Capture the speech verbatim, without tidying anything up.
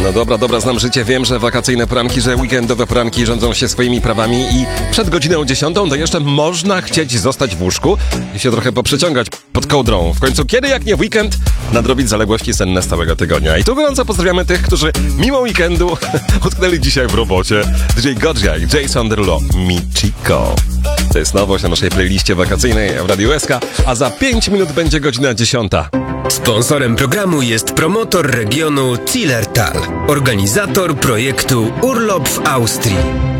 No dobra, dobra, znam życie, wiem, że wakacyjne poranki, że weekendowe poranki rządzą się swoimi prawami i przed godziną dziesiątą to jeszcze można chcieć zostać w łóżku i się trochę poprzeciągać pod kołdrą. W końcu kiedy jak nie w weekend nadrobić zaległości senne z całego tygodnia. I tu gorąco pozdrawiamy tych, którzy mimo weekendu utknęli dzisiaj w robocie. D J Godzia i Jason Derulo, Michiko. To jest nowość na naszej playliście wakacyjnej w Radiu S K, a za pięć minut będzie godzina dziesiąta. Sponsorem programu jest promotor regionu Zillertal, organizator projektu Urlop w Austrii.